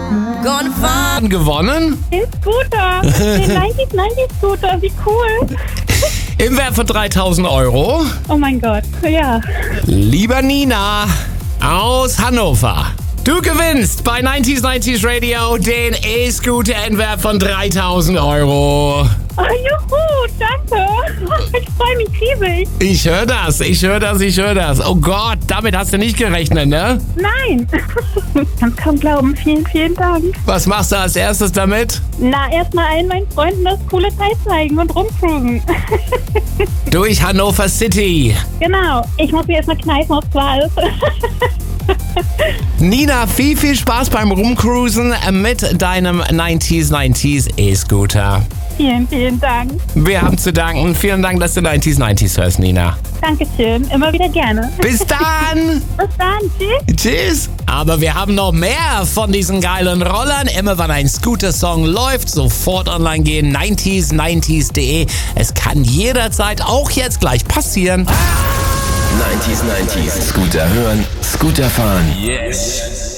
Gewonnen? Den Scooter. Den 90 Scooter. Wie cool. Im Wert von 3.000 Euro. Oh mein Gott. Ja. Lieber Nina aus Hannover. Du gewinnst bei 90s Radio den E-Scooter im Wert von 3.000 Euro. Oh, juhu, danke. Ich freue mich riesig. Ich höre das. Oh Gott, damit hast du nicht gerechnet, ne? Nein. Ich kann kaum glauben. Vielen, vielen Dank. Was machst du als erstes damit? Na, erstmal allen meinen Freunden das coole Teil zeigen und rumcruisen. Durch Hannover City. Genau. Ich muss mir erstmal kneifen, ob es wahr ist. Nina, viel Spaß beim Rumcruisen mit deinem 90s E-Scooter. Vielen, vielen Dank. Wir haben zu danken. Vielen Dank, dass du 90s hörst, Nina. Dankeschön. Immer wieder gerne. Bis dann. Bis dann. Tschüss. Tschüss. Aber wir haben noch mehr von diesen geilen Rollern. Immer wenn ein Scooter-Song läuft, sofort online gehen. 90s.de. Es kann jederzeit, auch jetzt gleich passieren. 90s Scooter hören, Scooter fahren. Yes.